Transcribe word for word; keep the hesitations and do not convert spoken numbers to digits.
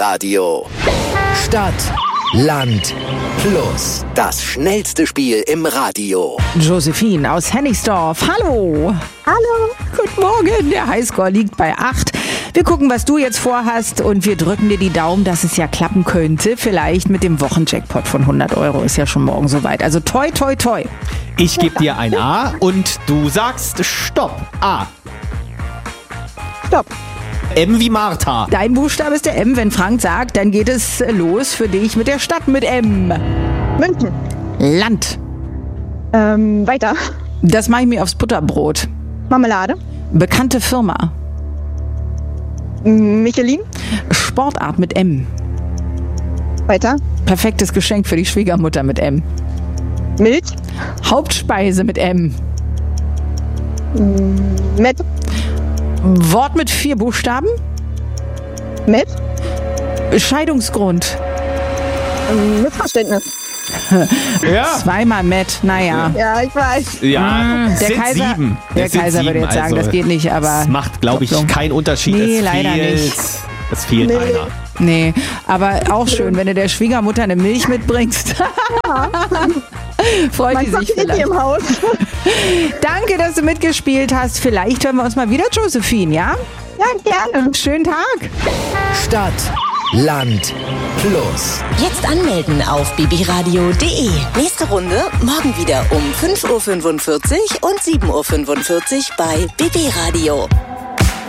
Radio. Stadt, Land, Plus. Das schnellste Spiel im Radio. Josephine aus Hennigsdorf. Hallo. Hallo. Guten Morgen. Der Highscore liegt bei acht. Wir gucken, was du jetzt vorhast und wir drücken dir die Daumen, dass es ja klappen könnte. Vielleicht mit dem Wochenjackpot von hundert Euro. Ist ja schon morgen soweit. Also toi, toi, toi. Ich gebe dir ein A und du sagst Stopp. A. Stopp. M wie Martha. Dein Buchstabe ist der M. Wenn Frank sagt, dann geht es los für dich mit der Stadt mit M. München. Land. Ähm, weiter. Das mache ich mir aufs Butterbrot. Marmelade. Bekannte Firma. Michelin. Sportart mit M. Weiter. Perfektes Geschenk für die Schwiegermutter mit M. Milch. Hauptspeise mit M. Met. Wort mit vier Buchstaben. Met. Scheidungsgrund. Ähm, Missverständnis. Ja. Zweimal Met, naja. Ja, ich weiß. Ja, Der sind Kaiser, sieben. der Es sind Kaiser würde sieben, jetzt sagen, also das geht nicht, aber... Das macht, glaube ich, Doppelung. keinen Unterschied. Nee, es leider fehlt, nicht. Es fehlt Nee. einer. Nee, aber auch schön, wenn du der Schwiegermutter eine Milch mitbringst. Freut Man die sich sagt nicht vielleicht. im Haus. Danke, dass du mitgespielt hast. Vielleicht hören wir uns mal wieder, Josephine, ja? Ja, gerne. Schönen Tag. Stadt, Land, Plus. Jetzt anmelden auf bibiradio punkt de. Nächste Runde morgen wieder um fünf Uhr fünfundvierzig und sieben Uhr fünfundvierzig bei Bibi Radio.